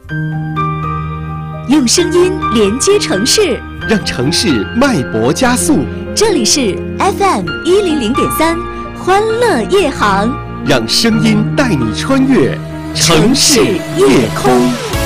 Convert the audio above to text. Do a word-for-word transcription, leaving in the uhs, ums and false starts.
用声音连接城市， 让城市脉搏加速。 这里是 F M 一零零点三，欢乐夜航， 让声音带你穿越城市夜空。